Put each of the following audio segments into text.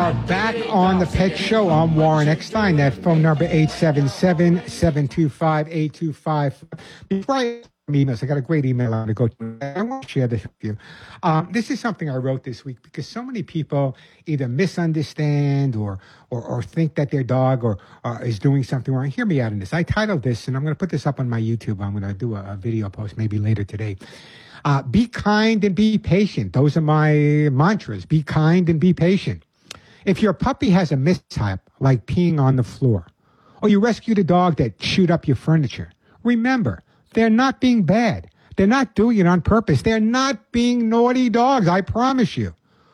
are back on the Pet Show. I'm Warren Eckstein. That phone number 877-725-8255. Before I emails, I got a great email I want to go to. I want to share this with you. This is something I wrote this week because so many people either misunderstand or think that their dog is doing something wrong. Hear me out on this. I titled this, and I'm going to put this up on my YouTube. I'm going to do a video post maybe later today. Be kind and be patient. Those are my mantras. Be kind and be patient. If your puppy has a mishap, like peeing on the floor, or you rescued a dog that chewed up your furniture, remember, they're not being bad. They're not doing it on purpose. They're not being naughty dogs, I promise you.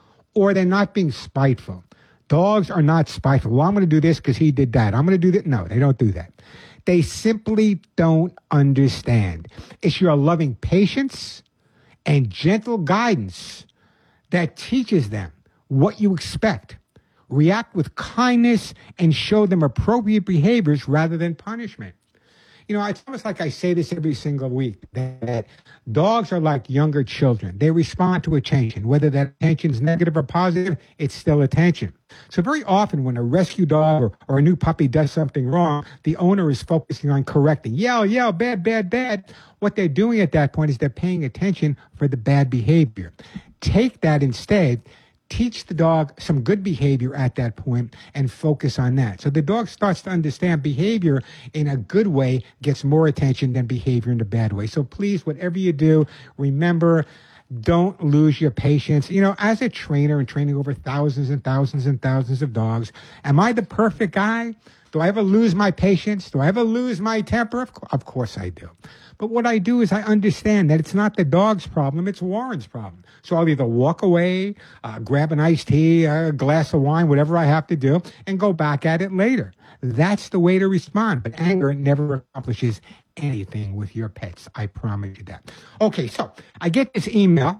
Or they're not being spiteful. Dogs are not spiteful. Well, I'm going to do this because he did that. I'm going to do that. No, they don't do that. They simply don't understand. It's your loving patience and gentle guidance that teaches them what you expect. React with kindness and show them appropriate behaviors rather than punishment. You know, it's almost like I say this every single week, that dogs are like younger children. They respond to attention. Whether that attention is negative or positive, it's still attention. So very often when a rescue dog or a new puppy does something wrong, the owner is focusing on correcting. Yell, yell, bad, bad, bad. What they're doing at that point is they're paying attention for the bad behavior. Take that instead. Teach the dog some good behavior at that point and focus on that. So the dog starts to understand behavior in a good way gets more attention than behavior in a bad way. So please, whatever you do, remember, don't lose your patience. You know, as a trainer and training over thousands and thousands and thousands of dogs, am I the perfect guy? Do I ever lose my patience? Do I ever lose my temper? Of course I do. But what I do is I understand that it's not the dog's problem, it's Warren's problem. So I'll either walk away, grab an iced tea, a glass of wine, whatever I have to do, and go back at it later. That's the way to respond. But anger never accomplishes anything with your pets. I promise you that. Okay, so I get this email.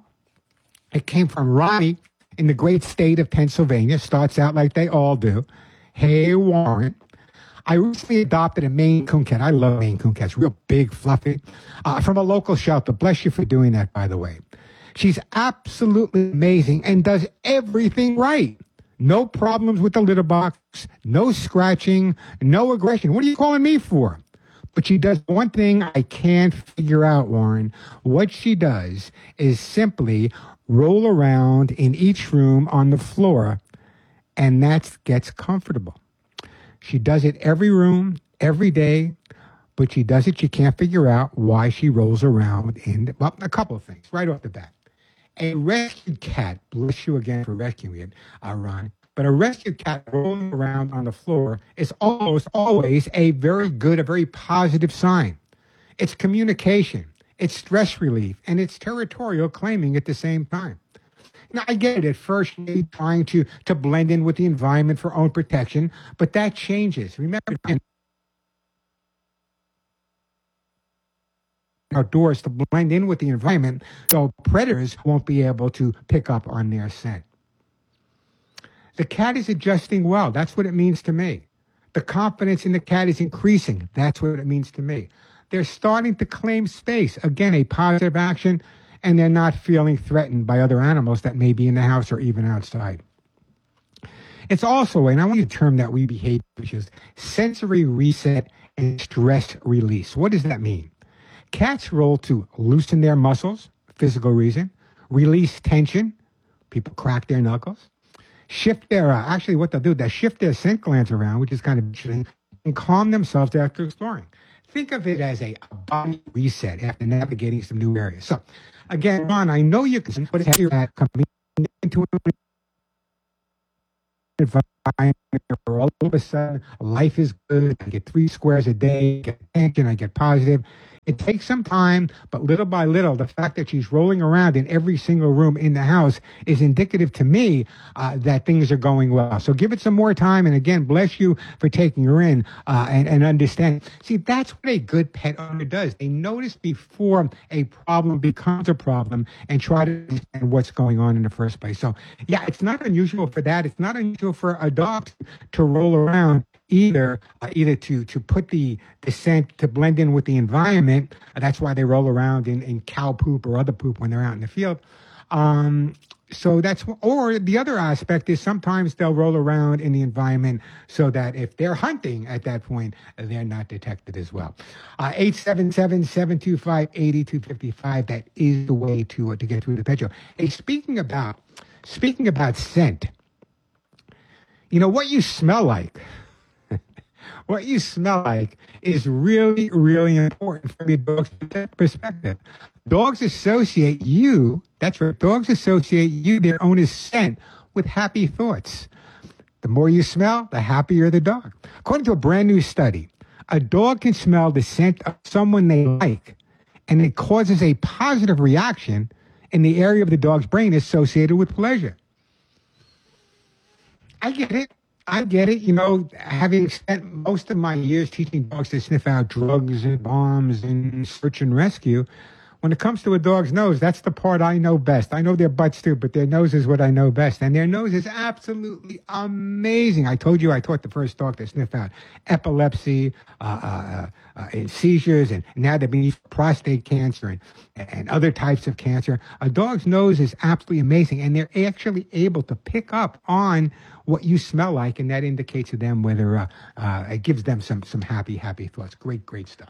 It came from Ronnie in the great state of Pennsylvania. Starts out like they all do. Hey, Warren. I recently adopted a Maine Coon cat. I love Maine Coon cats, real big, fluffy, from a local shelter. Bless you for doing that, by the way. She's absolutely amazing and does everything right. No problems with the litter box, no scratching, no aggression. What are you calling me for? But she does one thing I can't figure out, Warren. What she does is simply roll around in each room on the floor, and that gets comfortable. She does it every room, every day, but she does it. She can't figure out why she rolls around in, well, a couple of things right off the bat. A rescued cat, bless you again for rescuing it, Ron, but a rescued cat rolling around on the floor is almost always a very good, a very positive sign. It's communication, it's stress relief, and it's territorial claiming at the same time. Now, I get it. At first, you're trying to blend in with the environment for own protection, but that changes. Remember, outdoors to blend in with the environment so predators won't be able to pick up on their scent. The cat is adjusting well. That's what it means to me. The confidence in the cat is increasing. That's what it means to me. They're starting to claim space. Again, a positive action. And they're not feeling threatened by other animals that may be in the house or even outside. It's also, and I want to use a term that we behave, which is sensory reset and stress release. What does that mean? Cats roll to loosen their muscles, physical reason, release tension, people crack their knuckles, shift their, actually what they'll do, they'll shift their scent glands around, which is kind of interesting, and calm themselves after exploring. Think of it as a body reset after navigating some new areas. So, again, Ron, I know you can put it here at coming into an environment where all of a sudden life is good. I get 3 squares a day, I get attention, I get positive. It takes some time, but little by little, the fact that she's rolling around in every single room in the house is indicative to me that things are going well. So give it some more time. And again, bless you for taking her in and understanding. See, that's what a good pet owner does. They notice before a problem becomes a problem and try to understand what's going on in the first place. So, yeah, it's not unusual for that. It's not unusual for a dog to roll around either to put the scent to blend in with the environment. That's why they roll around in cow poop or other poop when they're out in the field. So that's, or the other aspect is sometimes they'll roll around in the environment so that if they're hunting at that point, they're not detected as well. 877-725-8255. That is the way to get through the pet show. Hey, speaking about scent, you know what you smell like. What you smell like is really, really important from your dog's perspective. Dogs associate you, that's right, dogs associate you, their owner's scent, with happy thoughts. The more you smell, the happier the dog. According to a brand new study, a dog can smell the scent of someone they like, and it causes a positive reaction in the area of the dog's brain associated with pleasure. I get it. You know, having spent most of my years teaching dogs to sniff out drugs and bombs and search and rescue, when it comes to a dog's nose, that's the part I know best. I know their butts too, but their nose is what I know best. And their nose is absolutely amazing. I told you I taught the first dog to sniff out epilepsy, and seizures, and now they're being used for prostate cancer and other types of cancer. A dog's nose is absolutely amazing, and they're actually able to pick up on what you smell like, and that indicates to them whether it gives them some happy thoughts. Great stuff.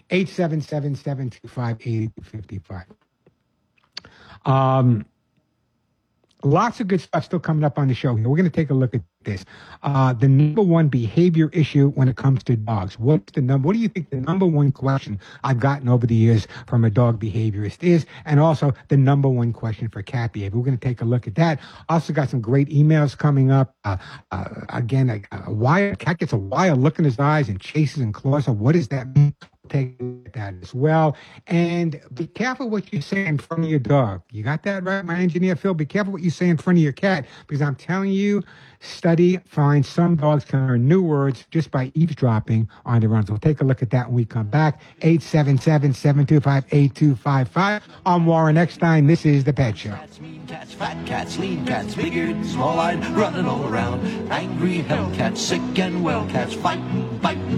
877-725-8255. Lots of good stuff still coming up on the show here. We're going to take a look at this. The number one behavior issue when it comes to dogs. What do you think the number one question I've gotten over the years from a dog behaviorist is? And also the number one question for cat behavior. We're going to take a look at that. Also got some great emails coming up. Again, a cat gets a wild look in his eyes and chases and claws. So what does that mean? Take that as well. And be careful what you say in front of your dog. You got that right, my engineer Phil? Be careful what you say in front of your cat, because I'm telling you, study finds some dogs can learn new words just by eavesdropping on their own. So we'll take a look at that when we come back. 877-725-8255. I'm Warren Eckstein. This is The Pet Show. Cats, mean cats, fat cats, lean cats, big-eared, small-eyed, running all around. Angry hell cats, sick and well cats, fighting, biting,